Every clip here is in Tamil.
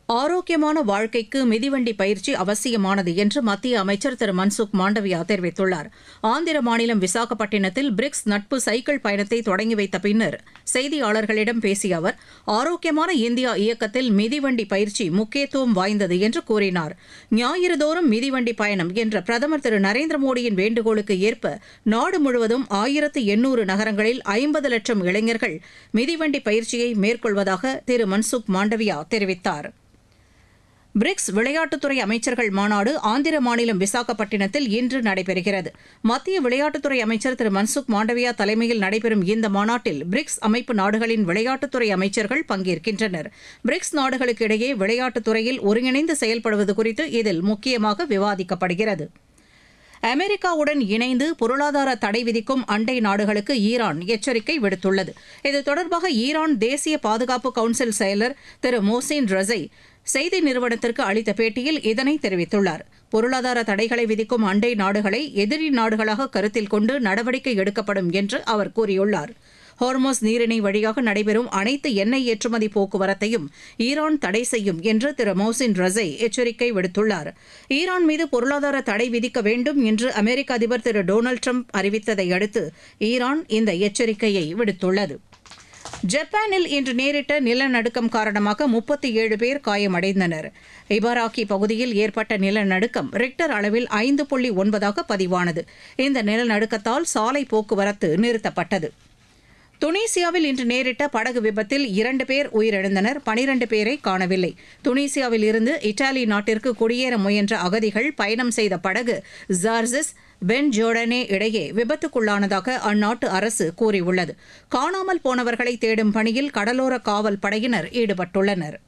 ஆரோக்கியமான வாழ்க்கைக்கு மிதிவண்டி பயிற்சி அவசியமானது என்று மத்திய அமைச்சர் திரு மன்சுக் மாண்டவியா தெரிவித்துள்ளார். ஆந்திர மாநிலம் விசாகப்பட்டினத்தில் பிரிக்ஸ் நட்பு சைக்கிள் பயணத்தை தொடங்கி வைத்த பின்னர் செய்தியாளர்களிடம் பேசிய அவர், ஆரோக்கியமான இந்தியா இயக்கத்தில் மிதிவண்டி பயிற்சி முக்கியத்துவம் வாய்ந்தது என்று கூறினார். ஞாயிறுதோறும் மிதிவண்டி பயணம் என்ற பிரதமர் திரு நரேந்திர மோடியின் வேண்டுகோளுக்கு ஏற்ப நாடு முழுவதும் 1800 நகரங்களில் 50 லட்சம் இளைஞர்கள் மிதிவண்டி பயிற்சியை மேற்கொள்வதாக திரு மன்சுக் மாண்டவியா தெரிவித்தார். பிரிக்ஸ் விளையாட்டுத்துறை அமைச்சர்கள் மாநாடு ஆந்திர மாநிலம் விசாகப்பட்டினத்தில் இன்று நடைபெறுகிறது. மத்திய விளையாட்டுத்துறை அமைச்சர் திரு மன்சுக் மாண்டவியா தலைமையில் நடைபெறும் இந்த மாநாட்டில் பிரிக்ஸ் அமைப்பு நாடுகளின் விளையாட்டுத்துறை அமைச்சர்கள் பங்கேற்கின்றனர். பிரிக்ஸ் நாடுகளுக்கு இடையே விளையாட்டுத்துறையில் ஒருங்கிணைந்து செயல்படுவது குறித்து இதில் முக்கியமாக விவாதிக்கப்படுகிறது. அமெரிக்காவுடன் இணைந்து பொருளாதார தடை விதிக்கும் அண்டை நாடுகளுக்கு ஈரான் எச்சரிக்கை விடுத்துள்ளது. இது தொடர்பாக ஈரான் தேசிய பாதுகாப்பு கவுன்சில் செயலர் திரு மோசின் ரஸை செய்தி நிறுவனத்திற்கு அளித்த பேட்டியில் இதனை தெரிவித்துள்ளார். பொருளாதார தடைகளை விதிக்கும் அண்டை நாடுகளை எதிரி நாடுகளாக கருத்தில் கொண்டு நடவடிக்கை எடுக்கப்படும் என்று அவர் கூறியுள்ளார். ஹோர்மோஸ் நீரிணை வழியாக நடைபெறும் அனைத்து எண்ணெய் ஏற்றுமதி போக்குவரத்தையும் ஈரான் தடை செய்யும் என்று திரு மோசின் ரஸை எச்சரிக்கை விடுத்துள்ளார். ஈரான் மீது பொருளாதார தடை விதிக்க வேண்டும் என்று அமெரிக்க அதிபர் திரு டொனால்டு ட்ரம்ப் அறிவித்ததை அடுத்து ஈரான் இந்த எச்சரிக்கையை விடுத்துள்ளது. ஜப்பானில் இன்று நேரிட்ட நிலநடுக்கம் காரணமாக 37 பேர் காயமடைந்தனர். இபாராக்கி பகுதியில் ஏற்பட்ட நிலநடுக்கம் ரிக்டர் அளவில் 5.9 பதிவானது. இந்த நிலநடுக்கத்தால் சாலை போக்குவரத்து நிறுத்தப்பட்டது. துனிசியாவில் இன்று நேரிட்ட படகு விபத்தில் 2 பேர் உயிரிழந்தனர், 12 பேரை காணவில்லை. துனிசியாவில் இருந்து இத்தாலி நாட்டிற்கு குடியேற முயன்ற அகதிகள் பயணம் செய்த படகு ஜார்ஜஸ் பென் ஜோர்டனே இடையே விபத்துக்குள்ளானதாக அந்நாட்டு அரசு கூறியுள்ளது. காணாமல் போனவர்களை தேடும் பணியில் கடலோர காவல் படையினர் ஈடுபட்டுள்ளனர்.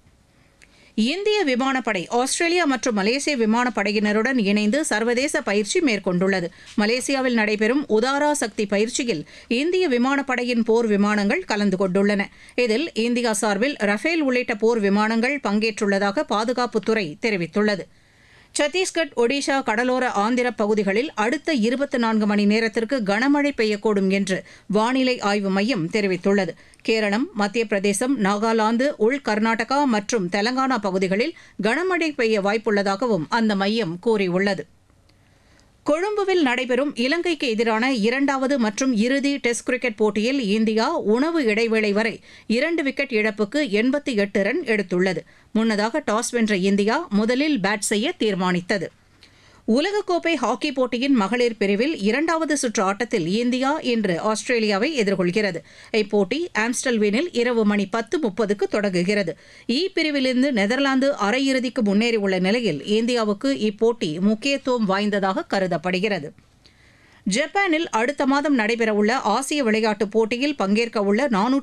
இந்திய விமானப்படை ஆஸ்திரேலியா மற்றும் மலேசிய விமானப்படையினருடன் இணைந்து சர்வதேச பயிற்சி மேற்கொண்டுள்ளது. மலேசியாவில் நடைபெறும் உதாரா சக்தி பயிற்சியில் இந்திய விமானப்படையின் போர் விமானங்கள் கலந்து கொண்டுள்ளன. இதில் இந்தியா சார்பில் ரஃபேல் உள்ளிட்ட போர் விமானங்கள் பங்கேற்றுள்ளதாக பாதுகாப்புத்துறை தெரிவித்துள்ளது. சத்தீஸ்கட், ஒடிஷா, கடலோர ஆந்திர பகுதிகளில் அடுத்த 24 மணி நேரத்திற்கு கனமழை பெய்யக்கூடும் என்று வானிலை ஆய்வு மையம் தெரிவித்துள்ளது. கேரளம், மத்திய பிரதேசம், நாகாலாந்து, உள் கர்நாடகா மற்றும் தெலங்கானா பகுதிகளில் கனமழை பெய்ய வாய்ப்புள்ளதாகவும் அந்த மையம் கூறியுள்ளது. கொழும்புவில் நடைபெறும் இலங்கைக்கு எதிரான 2வது மற்றும் இறுதி டெஸ்ட் கிரிக்கெட் போட்டியில் இந்தியா உணவு இடைவேளை வரை 2 விக்கெட் இழப்புக்கு 88 ரன் எடுத்துள்ளது. முன்னதாக டாஸ் வென்ற இந்தியா முதலில் பேட் செய்ய தீர்மானித்தது. உலகக்கோப்பை ஹாக்கி போட்டியின் மகளிர் பிரிவில் 2வது சுற்று ஆட்டத்தில் இந்தியா இன்று ஆஸ்திரேலியாவை எதிர்கொள்கிறது. இப்போட்டி ஆம்ஸ்டல்வீனில் இரவு மணி 10:30க்கு தொடங்குகிறது. பிரிவிலிருந்து நெதர்லாந்து அரையிறுதிக்கு முன்னேறியுள்ள நிலையில் இந்தியாவுக்கு இப்போட்டி முக்கியத்துவம் வாய்ந்ததாக கருதப்படுகிறது. ஜப்பானில் அடுத்த மாதம் நடைபெறவுள்ள ஆசிய விளையாட்டுப் போட்டியில் பங்கேற்கவுள்ள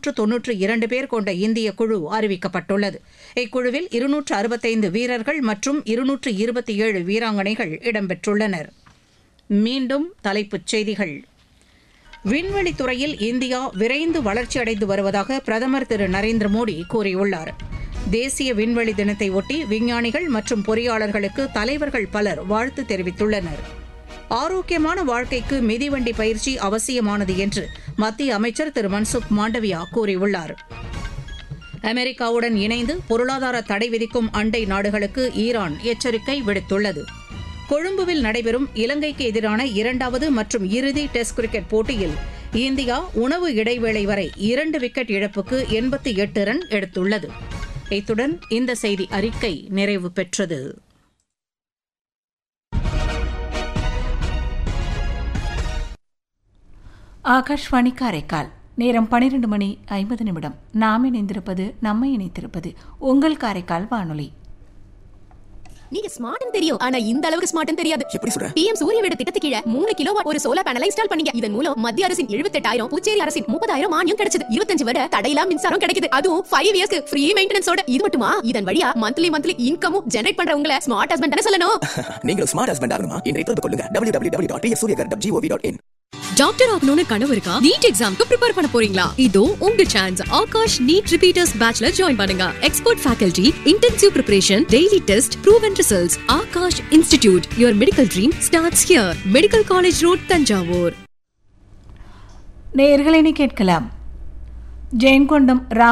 492 பேர் கொண்ட இந்திய குழு அறிவிக்கப்பட்டுள்ளது. இக்குழுவில் 265 வீரர்கள் மற்றும் 227 வீராங்கனைகள் இடம்பெற்றுள்ளனர். மீண்டும் தலைப்புச் செய்திகள். விண்வெளித்துறையில் இந்தியா விரைந்து வளர்ச்சியடைந்து வருவதாக பிரதமர் திரு நரேந்திர மோடி கூறியுள்ளார். தேசிய விண்வெளி தினத்தை ஒட்டி விஞ்ஞானிகள் மற்றும் பொறியாளர்களுக்கு தலைவர்கள் பலர் வாழ்த்து தெரிவித்துள்ளனர். ஆரோக்கியமான வாழ்க்கைக்கு மிதிவண்டி பயிற்சி அவசியமானது என்று மத்திய அமைச்சர் திரு மன்சுக் மாண்டவியா கூறியுள்ளார். அமெரிக்காவுடன் இணைந்து பொருளாதார தடை விதிக்கும் அண்டை நாடுகளுக்கு ஈரான் எச்சரிக்கை விடுத்துள்ளது. கொழும்புவில் நடைபெறும் இலங்கைக்கு எதிரான 2வது மற்றும் இறுதி டெஸ்ட் கிரிக்கெட் போட்டியில் இந்தியா உணவு இடைவேளை வரை 2 விக்கெட் இழப்புக்கு 88 ரன் எடுத்துள்ளது. இத்துடன் இந்த செய்தி அறிக்கை நிறைவு பெற்றது. ஆகாஷ்வாணி காரைக்கால். நேரம் 12:50. நாம் இணைந்திருப்பது நம்மை இணைத்திருப்பது உங்கள் காரைக்கால் வானொலி. நீங்க ஸ்மார்ட்னு தெரியும், ஆனா இந்த அளவுக்கு ஸ்மார்ட்னு தெரியாது. எப்படி சொல்ற? PM சூரிய வீடு திட்டத்துக்கு கீழ 3 கிலோவாட் ஒரு சோலார் பேனலை இன்ஸ்டால் பண்ணீங்க. இதன் மூலம் மத்திய அரசின் 78,000, புதுச்சேரி அரசின் 30,000 மானியம் கிடைச்சது. 25 வருட தடையில்லா மின்சாரம் கிடைக்குது. அதுவும் 5 இயர்ஸ்க்கு ஃப்ரீ மெயின்டெனன்ஸோட. இது மட்டுமா, இதன் வழியா மந்த்லி இன்கமும் ஜெனரேட் பண்றவங்கள ஸ்மார்ட் ஹஸ்பண்ட் தான சொல்லணும். நீங்க ஸ்மார்ட் ஹஸ்பண்ட் ஆகணுமா? இன்றைய தொடர்பு கொள்ளுங்க www.pfsuryagar.gov.in. டாக்டர் ஆகணும்னு கனவு இருக்கா? நீட் எக்ஸாம்க்கு ப்ரிப்பேர் பண்ண போறீங்களா? இதோ உங்க chance. Akash NEET repeaters பேட்ச்ல join பண்ணுங்க. Expert faculty, intensive preparation, daily test, proven results. Akash institute. Your medical dream starts here. Medical college road, Thanjavur. நேயர்களை கேட்கலாம். ஜெயங்கொண்டம்